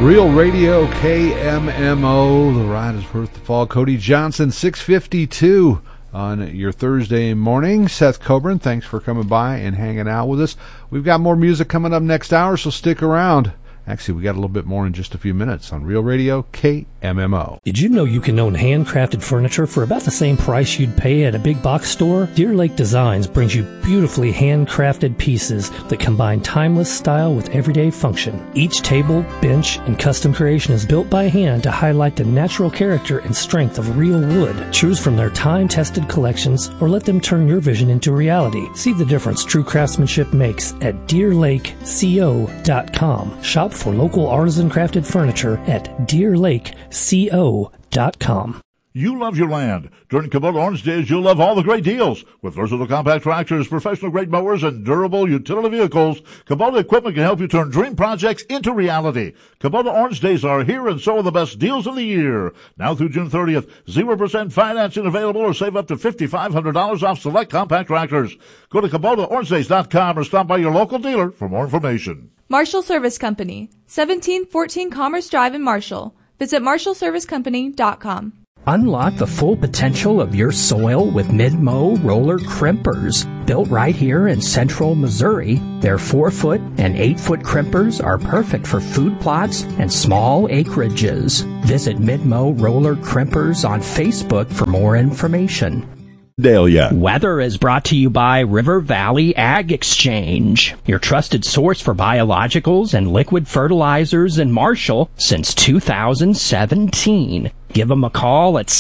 Real Radio KMMO, the ride is worth the fall. Cody Johnson, 6:52 on your Thursday morning. Seth Coburn, thanks for coming by and hanging out with us. We've got more music coming up next hour, so stick around. Actually, we got a little bit more in just a few minutes on Real Radio KMMO. Did you know you can own handcrafted furniture for about the same price you'd pay at a big box store? Deer Lake Designs brings you beautifully handcrafted pieces that combine timeless style with everyday function. Each table, bench, and custom creation is built by hand to highlight the natural character and strength of real wood. Choose from their time-tested collections or let them turn your vision into reality. See the difference true craftsmanship makes at DeerLakeCO.com. Shop for local artisan crafted furniture at DeerLakeCO.com. You love your land. During Kubota Orange Days, you'll love all the great deals. With versatile compact tractors, professional-grade mowers, and durable utility vehicles, Kubota equipment can help you turn dream projects into reality. Kubota Orange Days are here, and so are the best deals of the year. Now through June 30th, 0% financing available, or save up to $5,500 off select compact tractors. Go to KubotaOrangeDays.com or stop by your local dealer for more information. Marshall Service Company, 1714 Commerce Drive in Marshall. Visit MarshallServiceCompany.com. Unlock the full potential of your soil with Mid-Mow roller crimpers. Built right here in central Missouri, their 4-foot and 8-foot crimpers are perfect for food plots and small acreages. Visit Mid-Mow roller crimpers on Facebook for more information. Dahlia. Weather is brought to you by River Valley Ag Exchange, your trusted source for biologicals and liquid fertilizers in Marshall since 2017. Give them a call at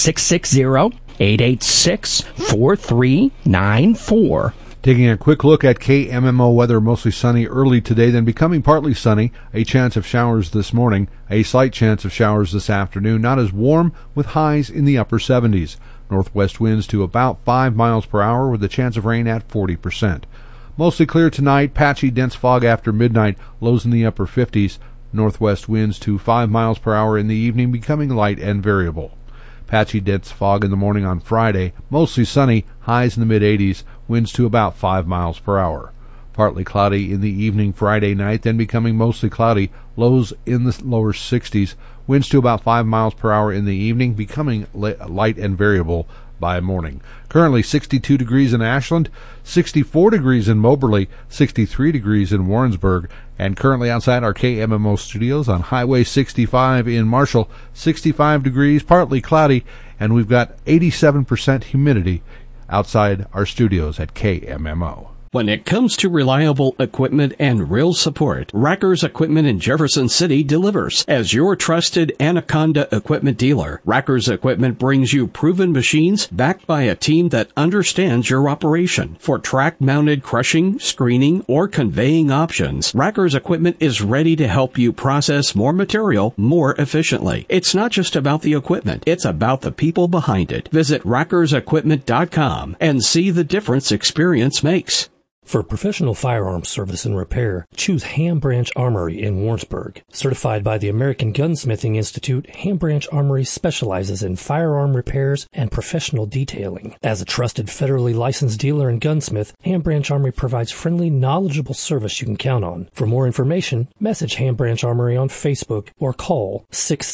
660-886-4394. Taking a quick look at KMMO weather, mostly sunny early today, then becoming partly sunny. A chance of showers this morning, a slight chance of showers this afternoon. Not as warm, with highs in the upper 70s. Northwest winds to about 5 miles per hour with a chance of rain at 40%. Mostly clear tonight, patchy dense fog after midnight, lows in the upper 50s. Northwest winds to 5 miles per hour in the evening, becoming light and variable. Patchy dense fog in the morning on Friday, mostly sunny, highs in the mid-80s, winds to about 5 miles per hour. Partly cloudy in the evening Friday night, then becoming mostly cloudy, lows in the lower 60s, winds to about 5 miles per hour in the evening, becoming light and variable by morning. Currently 62 degrees in Ashland, 64 degrees in Moberly, 63 degrees in Warrensburg, and currently outside our KMMO studios on Highway 65 in Marshall, 65 degrees, partly cloudy, and we've got 87% humidity outside our studios at KMMO. When it comes to reliable equipment and real support, Racker's Equipment in Jefferson City delivers. As your trusted Anaconda equipment dealer, Racker's Equipment brings you proven machines backed by a team that understands your operation. For track-mounted crushing, screening, or conveying options, Racker's Equipment is ready to help you process more material more efficiently. It's not just about the equipment, it's about the people behind it. Visit RackersEquipment.com and see the difference experience makes. For professional firearms service and repair, choose Ham Branch Armory in Warrensburg. Certified by the American Gunsmithing Institute, Ham Branch Armory specializes in firearm repairs and professional detailing. As a trusted federally licensed dealer and gunsmith, Ham Branch Armory provides friendly, knowledgeable service you can count on. For more information, message Ham Branch Armory on Facebook or call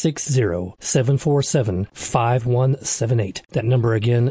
660-747-5178. That number again,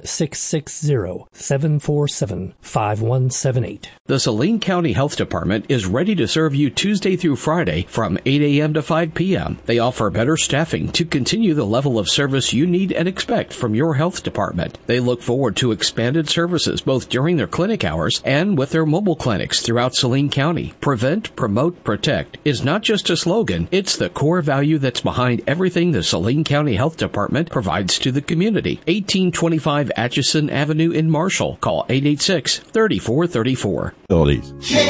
660-747-5178. The Saline County Health Department is ready to serve you Tuesday through Friday from 8 a.m. to 5 p.m. They offer better staffing to continue the level of service you need and expect from your health department. They look forward to expanded services both during their clinic hours and with their mobile clinics throughout Saline County. Prevent, promote, protect is not just a slogan, it's the core value that's behind everything the Saline County Health Department provides to the community. 1825 Atchison Avenue in Marshall. Call 886-3434.